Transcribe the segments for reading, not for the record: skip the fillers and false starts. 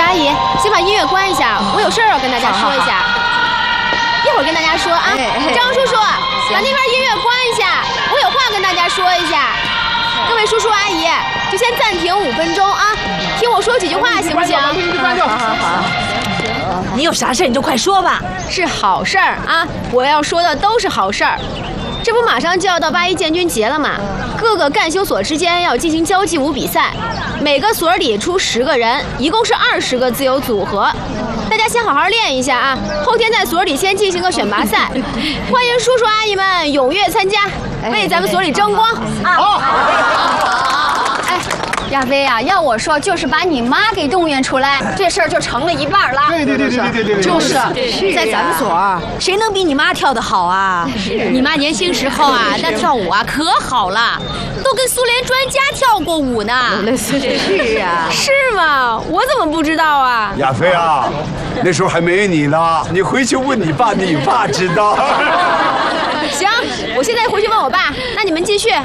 阿姨，先把音乐关一下，我有事儿要跟大家说一下。一会儿跟大家说啊。张叔叔，把那边音乐关一下，我有话跟大家说一下。各位叔叔阿姨，就先暂停5分钟啊，听我说几句话，行不行？ 好。你有啥事你就快说吧。 是好事儿啊，我要说的都是好事儿。这不马上就要到8·1建军节了嘛，各个干休所之间要进行交际舞比赛，每个所里出10个人，一共是20个自由组合。大家先好好练一下啊，后天在所里先进行个选拔赛，欢迎叔叔阿姨们踊跃参加，为咱们所里争光。 好。哎，亚飞呀，要我说就是把你妈给动员出来，这事儿就成了一半了。 对， 就是在咱们所，谁能比你妈跳得好啊？ 你妈年轻时候啊，那跳舞啊可好了，都跟苏联专家跳过舞呢。 是啊， 是吗？我怎么不知道啊？ 亚飞啊，那时候还没你呢，你回去问你爸，你爸知道。 行，我现在回去问我爸，那你们继续啊。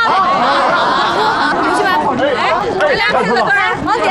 回去吧。 咱俩这个王姐，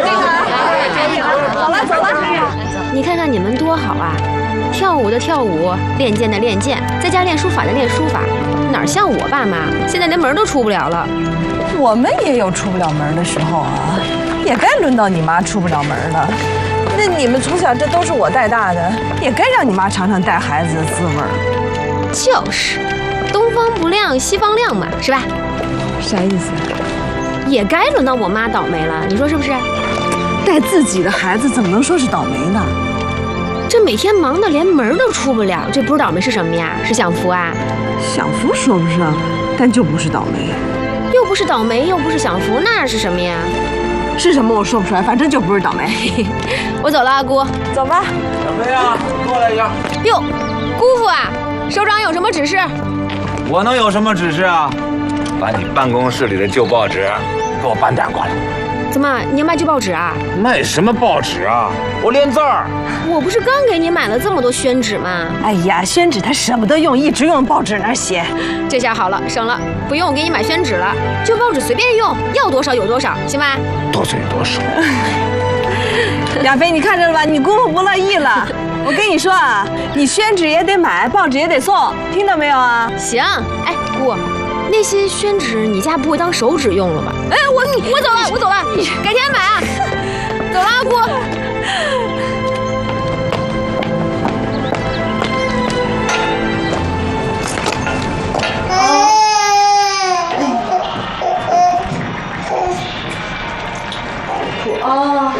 走了。 你看看你们多好啊！跳舞的跳舞，练剑的练剑，在家练书法的练书法，哪像我爸妈，现在连门都出不了了。 我们也有出不了门的时候啊，也该轮到你妈出不了门了。那你们从小这都是我带大的，也该让你妈尝尝带孩子的滋味儿。 就是，东方不亮西方亮嘛，是吧？ 啥意思？ 也该轮到我妈倒霉了，你说是不是？ 带自己的孩子怎么能说是倒霉呢？ 这每天忙得连门都出不了，这不是倒霉是什么呀？是享福啊？ 享福说不上，但就不是倒霉。 又不是倒霉，又不是享福，那是什么呀？ 是什么我说不出来，反正就不是倒霉。 我走了，阿姑。 走吧。 小飞啊，过来一下。 哟，姑父啊，首长有什么指示？ 我能有什么指示啊？把你办公室里的旧报纸给我搬点过来。 怎么，你要卖旧报纸啊？ 卖什么报纸啊？我练字儿。 我不是刚给你买了这么多宣纸吗？ 哎呀，宣纸他舍不得用，一直用报纸那儿写。 这下好了，省了，不用我给你买宣纸了，旧报纸随便用，要多少有多少，行吧？ 多嘴多手。 亚飞，你看着了吧，你姑父不乐意了。我跟你说啊，你宣纸也得买，报纸也得送，听到没有啊？ 行，哎，姑。那些宣纸你家不会当手纸用了吧？哎，我走了，改天买啊！走了，阿姑。哦。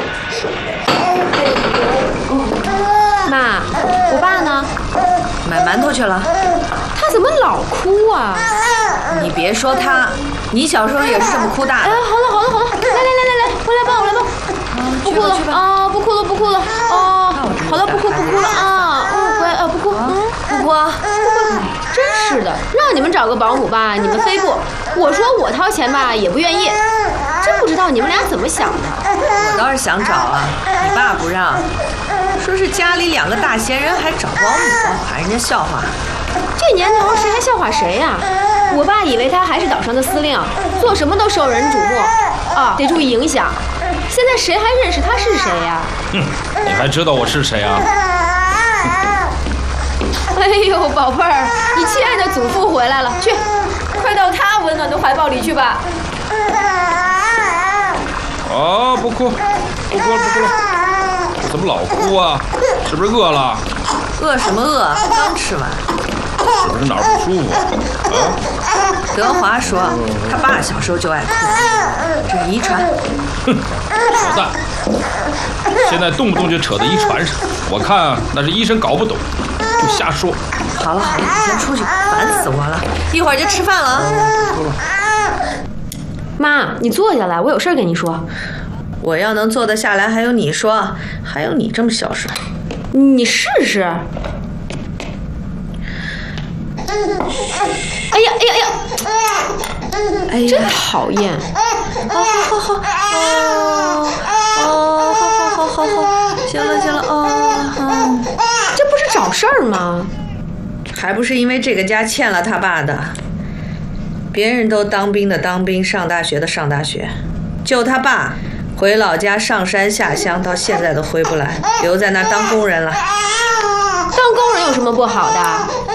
妈，我爸呢？ 买馒头去了。 他怎么老哭啊？ 你别说他，你小时候也是这么哭大的。 哎，好了，来，我来抱。不哭了啊，不哭了哦。好了，不哭了啊。乖，不哭。 不哭。 真是的，让你们找个保姆吧，你们非不。我说我掏钱吧，也不愿意。真不知道你们俩怎么想的。 我倒是想找啊，你爸不让，说是家里2个大闲人还找保姆，怕人家笑话。 这年头谁还笑话谁呀？我爸以为他还是岛上的司令，做什么都受人瞩目啊，得注意影响。现在谁还认识他是谁呀？ 你还知道我是谁啊？ 哎呦，宝贝儿，你亲爱的祖父回来了，去，快到他温暖的怀抱里去吧。 啊，不哭了，怎么老哭啊？是不是饿了？ 饿什么饿？刚吃完。 是不是哪儿不舒服啊？ 德华说他爸小时候就爱哭，这是遗传。 哼，扯淡！现在动不动就扯到遗传上，我看那是医生搞不懂，就瞎说。 好了，你先出去，烦死我了，一会儿就吃饭了啊。 妈，你坐下来，我有事跟你说。 我要能坐得下来，还用你说？还有你这么孝顺， 你试试。哎呀！真讨厌！ 好，行了哦。 这不是找事儿吗？ 还不是因为这个家欠了他爸的。别人都当兵的当兵，上大学的上大学，就他爸回老家上山下乡，到现在都回不来，留在那儿当工人了。 当工人有什么不好的？